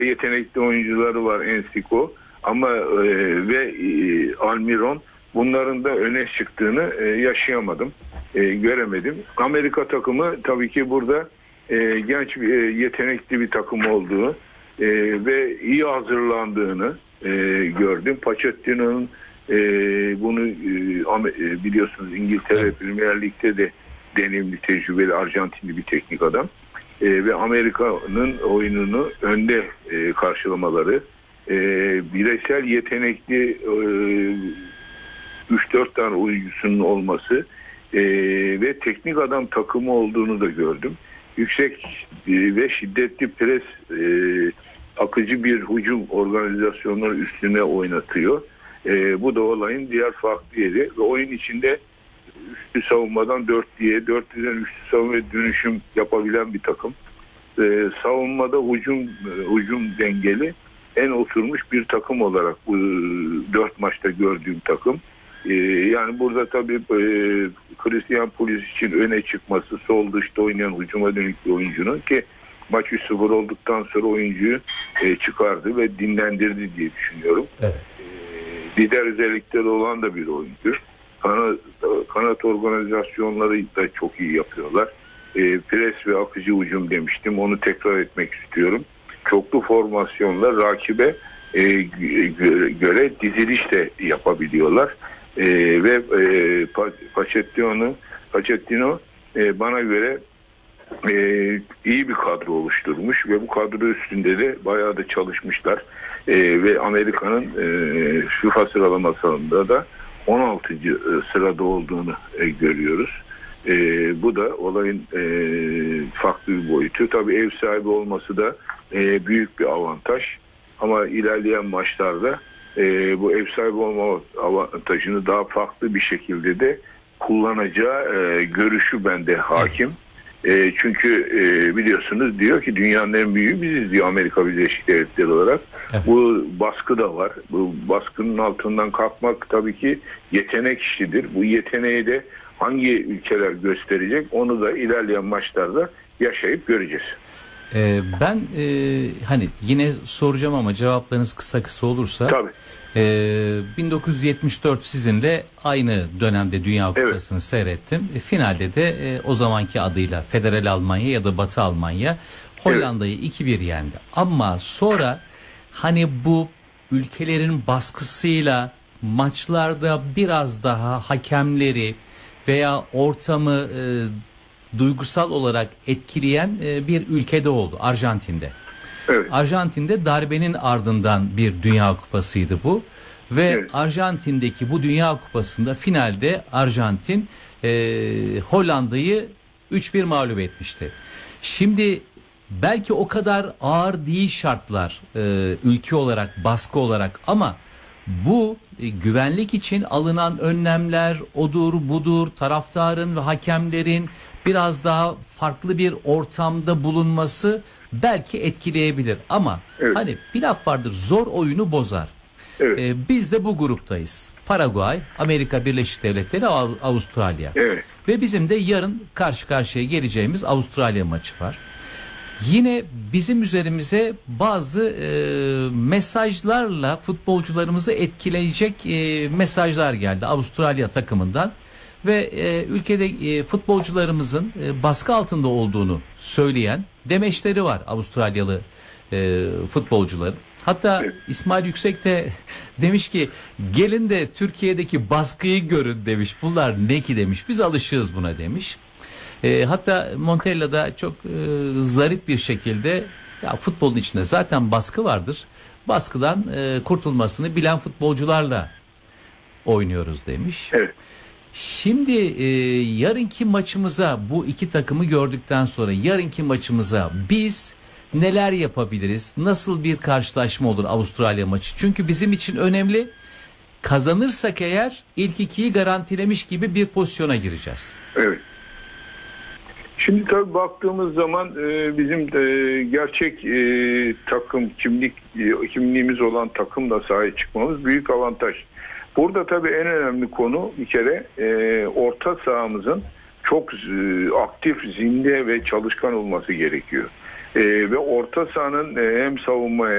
yetenekli oyuncuları var, Ensiko ama Almiron, bunların da öne çıktığını yaşayamadım, göremedim. Amerika takımı tabii ki burada genç, yetenekli bir takım olduğu ve iyi hazırlandığını gördüm. Pochettino'nun bunu biliyorsunuz, İngiltere Premier Lig'de de deneyimli, tecrübeli, Arjantinli bir teknik adam. Ve Amerika'nın oyununu önde karşılamaları, bireysel yetenekli 3-4 tane oyuncusunun olması ve teknik adam takımı olduğunu da gördüm. Yüksek ve şiddetli pres, akıcı bir hücum organizasyonları üstüne oynatıyor. Bu da olayın diğer farklı yeri. Ve oyun içinde üçlü savunmadan dörtlüye, dörtlüden üçlü savunma dönüşüm yapabilen bir takım. Savunmada hücum dengeli en oturmuş bir takım olarak bu 4 maçta gördüğüm takım. Yani burada tabii Christian Pulisic'in öne çıkması, sol dışta oynayan hücuma dönük bir oyuncunun, ki maç 3-0 olduktan sonra oyuncuyu çıkardı ve dinlendirdi diye düşünüyorum. Evet. Lider özellikleri olan da bir oyuncu. Kanat organizasyonları da çok iyi yapıyorlar. Pres ve akıcı hücum demiştim. Onu tekrar etmek istiyorum. Çoklu formasyonla rakibe göre diziliş de yapabiliyorlar. Ve Pochettino bana göre iyi bir kadro oluşturmuş ve bu kadro üstünde de bayağı da çalışmışlar. Ve Amerika'nın FIFA sıralamasında da 16. sırada olduğunu görüyoruz. Bu da olayın farklı bir boyutu. Tabii ev sahibi olması da büyük bir avantaj. Ama ilerleyen maçlarda bu ev sahibi olma avantajını daha farklı bir şekilde de kullanacağı görüşü bende hakim. Çünkü biliyorsunuz, diyor ki dünyanın en büyüğü biziz diyor, Amerika Birleşik Devletleri olarak. Evet. Bu baskı da var. Bu baskının altından kalkmak tabii ki yetenek işidir. Bu yeteneği de hangi ülkeler gösterecek, onu da ilerleyen maçlarda yaşayıp göreceğiz. Ben hani yine soracağım ama cevaplarınız kısa olursa. Tabii. 1974 sizinle aynı dönemde Dünya Kupası'nı seyrettim. Finalde de o zamanki adıyla Federal Almanya ya da Batı Almanya Hollanda'yı 2-1 yendi. Ama sonra hani bu ülkelerin baskısıyla maçlarda biraz daha hakemleri veya ortamı duygusal olarak etkileyen bir ülkede oldu, Arjantin'de. Evet. Arjantin'de darbenin ardından bir Dünya Kupası'ydı bu ve Arjantin'deki bu Dünya Kupası'nda finalde Arjantin Hollanda'yı 3-1 mağlup etmişti. Şimdi belki o kadar ağır değil şartlar ülke olarak, baskı olarak, ama bu güvenlik için alınan önlemler, odur budur, taraftarın ve hakemlerin biraz daha farklı bir ortamda bulunması belki etkileyebilir. Ama hani bir laf vardır, zor oyunu bozar. Evet. Biz de bu gruptayız. Paraguay, Amerika Birleşik Devletleri, Avustralya. Evet. Ve bizim de yarın karşı karşıya geleceğimiz Avustralya maçı var. Yine bizim üzerimize bazı mesajlarla futbolcularımızı etkileyecek mesajlar geldi Avustralya takımından ve ülkede futbolcularımızın baskı altında olduğunu söyleyen demeçleri var Avustralyalı futbolcuların. Hatta İsmail Yüksek de demiş ki gelin de Türkiye'deki baskıyı görün demiş. Bunlar ne ki demiş, biz alışığız buna demiş. Hatta Montella da çok zarif bir şekilde, ya futbolun içinde zaten baskı vardır, baskıdan kurtulmasını bilen futbolcularla oynuyoruz demiş. Evet. Şimdi yarınki maçımıza, bu iki takımı gördükten sonra yarınki maçımıza biz neler yapabiliriz? Nasıl bir karşılaşma olur Avustralya maçı? Çünkü bizim için önemli. Kazanırsak eğer ilk ikiyi garantilemiş gibi bir pozisyona gireceğiz. Evet. Şimdi tabii baktığımız zaman bizim gerçek takım kimliğimiz olan takımla sahaya çıkmamız büyük avantaj. Burada tabii en önemli konu bir kere orta sahamızın çok aktif, zinde ve çalışkan olması gerekiyor. Ve orta sahanın hem savunmaya